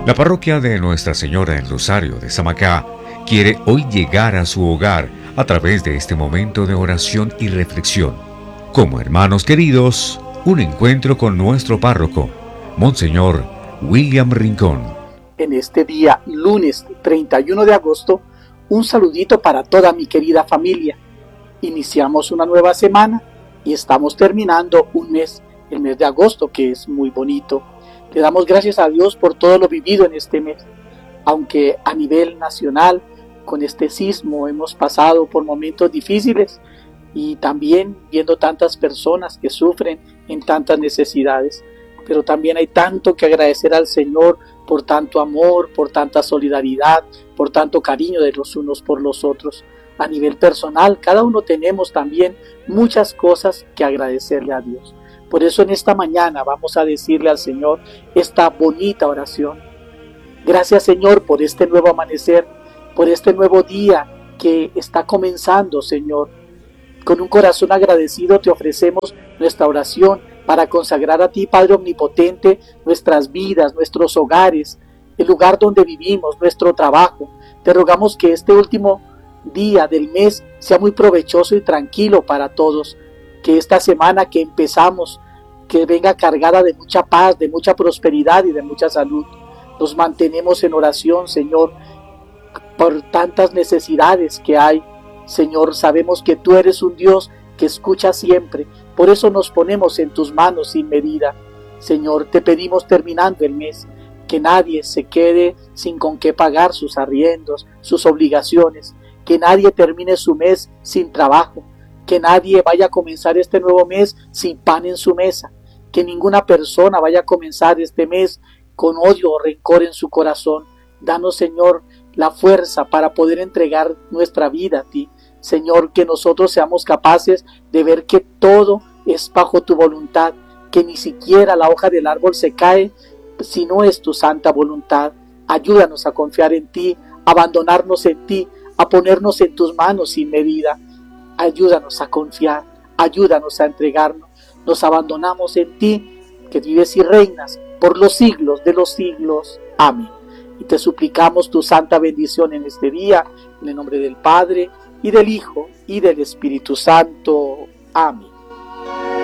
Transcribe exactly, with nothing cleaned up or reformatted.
La parroquia de Nuestra Señora del Rosario de Samacá quiere hoy llegar a su hogar a través de este momento de oración y reflexión. Como hermanos queridos, un encuentro con nuestro párroco, Monseñor William Rincón. En este día, lunes treinta y uno de agosto, un saludito para toda mi querida familia. Iniciamos una nueva semana y estamos terminando un mes, el mes de agosto, que es muy bonito. Le damos gracias a Dios por todo lo vivido en este mes, aunque a nivel nacional, con este sismo, hemos pasado por momentos difíciles y también viendo tantas personas que sufren en tantas necesidades. Pero también hay tanto que agradecer al Señor por tanto amor, por tanta solidaridad, por tanto cariño de los unos por los otros. A nivel personal, cada uno tenemos también muchas cosas que agradecerle a Dios. Por eso en esta mañana vamos a decirle al Señor esta bonita oración. Gracias, Señor, por este nuevo amanecer, por este nuevo día que está comenzando, Señor. Con un corazón agradecido te ofrecemos nuestra oración para consagrar a ti, Padre Omnipotente, nuestras vidas, nuestros hogares, el lugar donde vivimos, nuestro trabajo. Te rogamos que este último día del mes sea muy provechoso y tranquilo para todos. Que esta semana que empezamos, que venga cargada de mucha paz, de mucha prosperidad y de mucha salud. Nos mantenemos en oración, Señor, por tantas necesidades que hay. Señor, sabemos que tú eres un Dios que escucha siempre. Por eso nos ponemos en tus manos sin medida. Señor, te pedimos terminando el mes, que nadie se quede sin con qué pagar sus arriendos, sus obligaciones, que nadie termine su mes sin trabajo, que nadie vaya a comenzar este nuevo mes sin pan en su mesa, que ninguna persona vaya a comenzar este mes con odio o rencor en su corazón. Danos, Señor, la fuerza para poder entregar nuestra vida a ti. Señor, que nosotros seamos capaces de ver que todo es bajo tu voluntad, que ni siquiera la hoja del árbol se cae si no es tu santa voluntad. Ayúdanos a confiar en ti, a abandonarnos en ti, a ponernos en tus manos sin medida. Ayúdanos a confiar, ayúdanos a entregarnos. Nos abandonamos en ti, que vives y reinas por los siglos de los siglos. Amén. Y te suplicamos tu santa bendición en este día, en el nombre del Padre, y del Hijo, y del Espíritu Santo. Amén.